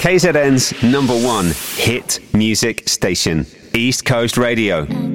KZN's #1 hit music station, East Coast Radio.